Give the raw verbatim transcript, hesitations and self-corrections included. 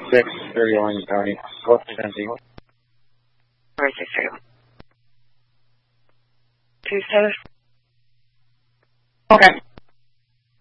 six thirty Orange County. Go to San Diego. Four six thirty one. Two seven. Okay.